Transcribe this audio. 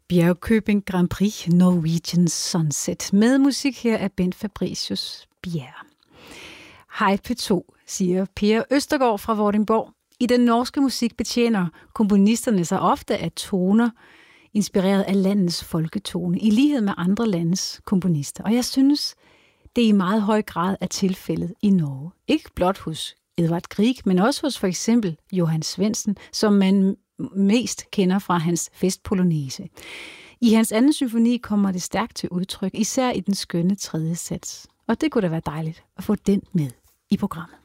Bjergkøbing Grand Prix Norwegian Sunset. Med musik her af Bent Fabricius Bjerre. Hej P2, siger Per Østergaard fra Vordingborg. I den norske musik betjener komponisterne sig ofte af toner, inspireret af landets folketone, i lighed med andre landes komponister. Og jeg synes, det i meget høj grad er tilfældet i Norge. Ikke blot hos Edvard Grieg, men også hos for eksempel Johan Svendsen, som man mest kender fra hans festpolonaise. I hans anden symfoni kommer det stærkt til udtryk, især i den skønne tredje sats. Og det kunne da være dejligt at få den med i programmet.